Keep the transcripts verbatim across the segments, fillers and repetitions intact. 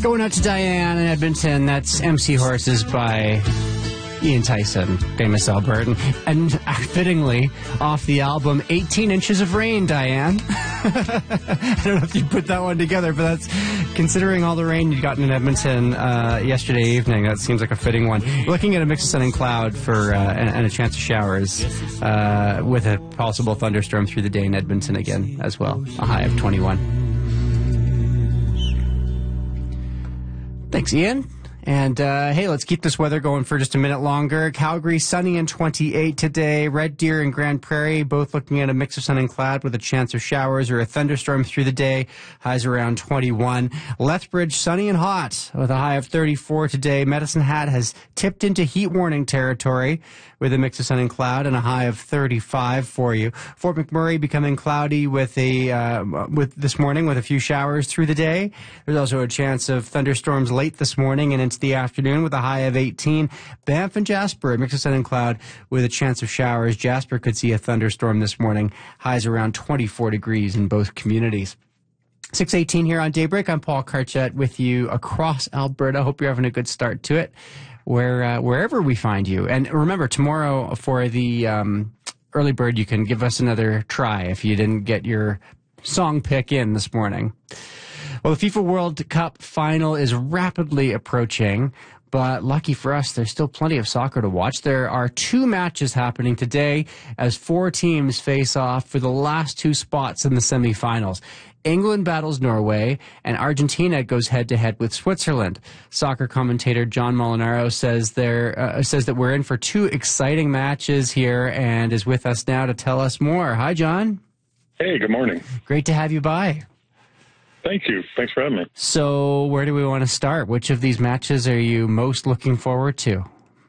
Going out to Diane in Edmonton. That's M C Horses by Ian Tyson, famous Albertan. And fittingly, off the album, eighteen inches of Rain, Diane. I don't know if you put that one together, but that's, considering all the rain you'd gotten in Edmonton uh, yesterday evening, that seems like a fitting one. Looking at a mix of sun and cloud for uh, and, and a chance of showers uh, with a possible thunderstorm through the day in Edmonton again as well. A high of twenty-one. Thanks, Ian. And, uh, hey, let's keep this weather going for just a minute longer. Calgary, sunny and twenty-eight today. Red Deer and Grand Prairie, both looking at a mix of sun and cloud with a chance of showers or a thunderstorm through the day. Highs around twenty-one. Lethbridge, sunny and hot with a high of thirty-four today. Medicine Hat has tipped into heat warning territory with a mix of sun and cloud and a high of thirty-five for you. Fort McMurray becoming cloudy with a uh, with this morning with a few showers through the day. There's also a chance of thunderstorms late this morning and into the afternoon with a high of eighteen. Banff and Jasper, a mix of sun and cloud with a chance of showers. Jasper could see a thunderstorm this morning. Highs around twenty-four degrees in both communities. six eighteen here on Daybreak. I'm Paul Karchet with you across Alberta. Hope you're having a good start to it, where uh, wherever we find you. And remember, tomorrow for the um, early bird, you can give us another try if you didn't get your song pick in this morning. Well, the FIFA World Cup final is rapidly approaching, but lucky for us, there's still plenty of soccer to watch. There are two matches happening today as four teams face off for the last two spots in the semifinals. England battles Norway, and Argentina goes head-to-head with Switzerland. Soccer commentator John Molinaro says there uh, says that we're in for two exciting matches here and is with us now to tell us more. Hi, John. Hey, good morning. Great to have you by. Thank you. Thanks for having me. So where do we want to start? Which of these matches are you most looking forward to?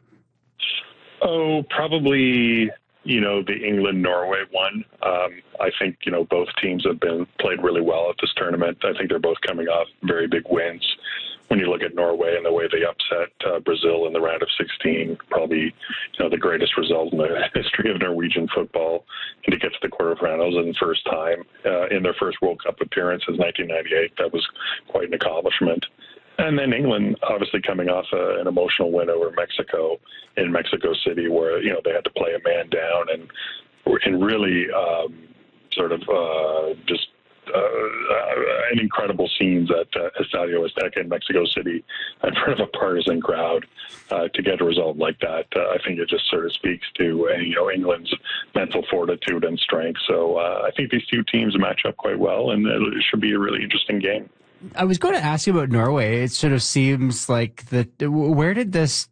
Oh, probably, you know, the England-Norway one. Um, I think, you know, both teams have been played really well at this tournament. I think they're both coming off very big wins. When you look at Norway and the way they upset uh, Brazil in the round of sixteen, probably, you know, the greatest result in the history of Norwegian football, and to get to the quarterfinals and the first time uh, in their first World Cup appearance since nineteen ninety-eight, that was quite an accomplishment. And then England, obviously coming off a, an emotional win over Mexico in Mexico City, where, you know, they had to play a man down and and really um, sort of uh, just Uh, uh, and incredible scenes at uh, Estadio Azteca in Mexico City in front of a partisan crowd uh, to get a result like that. Uh, I think it just sort of speaks to uh, you know England's mental fortitude and strength. So uh, I think these two teams match up quite well, and it should be a really interesting game. I was going to ask you about Norway. It sort of seems like that. Where did this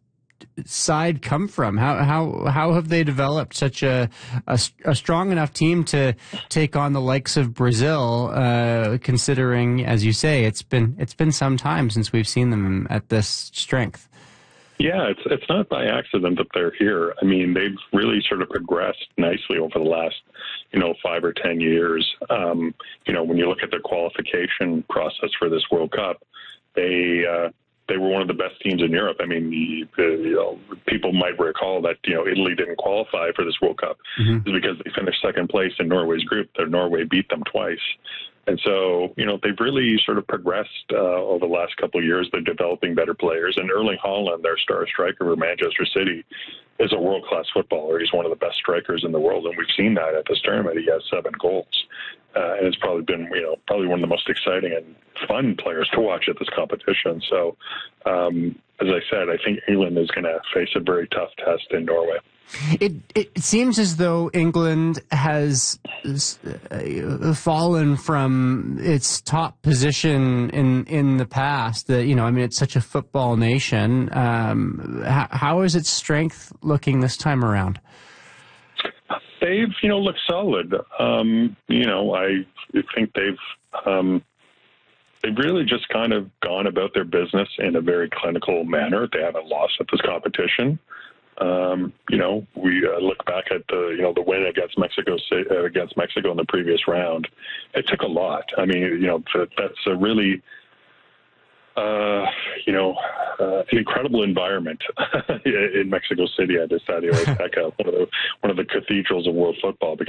side come from? How how how have they developed such a a, a strong enough team to take on the likes of Brazil? Uh, considering, as you say, it's been it's been some time since we've seen them at this strength. Yeah, it's it's not by accident that they're here. I mean, they've really sort of progressed nicely over the last, you know, five or ten years. Um, you know, when you look at their qualification process for this World Cup, they uh, they were one of the best teams in Europe. I mean, the, the, you know, people might recall that, you know, Italy didn't qualify for this World Cup mm-hmm. because they finished second place in Norway's group. Their Norway beat them twice. And so, you know, they've really sort of progressed uh, over the last couple of years. They're developing better players. And Erling Haaland, their star striker for Manchester City, is a world-class footballer. He's one of the best strikers in the world. And we've seen that at this tournament. He has seven goals. Uh, and it's probably been, you know, probably one of the most exciting and fun players to watch at this competition. So, um, as I said, I think England is going to face a very tough test in Norway. It it seems as though England has uh, fallen from its top position in in the past. That, you know, I mean, it's such a football nation. Um, how, how is its strength looking this time around? They've, you know, looked solid. Um, you know, I think they've um, they've really just kind of gone about their business in a very clinical manner. They haven't lost at this competition. Um, you know, we uh, look back at the, you know, the win against Mexico uh, against Mexico in the previous round. It took a lot. I mean, you know, that's a really Uh, you know, uh, an incredible environment in Mexico City at Estadio Azteca, one of the one of the cathedrals of world football. Because